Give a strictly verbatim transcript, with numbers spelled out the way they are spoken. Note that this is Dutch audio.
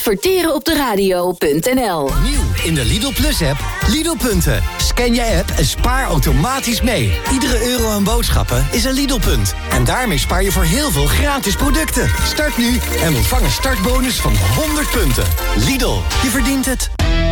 Adverteren op de radio punt n l. Nieuw in de Lidl Plus app. Lidl-punten. Scan je app en spaar automatisch mee. Iedere euro aan boodschappen is een Lidl-punt. En daarmee spaar je voor heel veel gratis producten. Start nu en ontvang een startbonus van honderd punten. Lidl, je verdient het.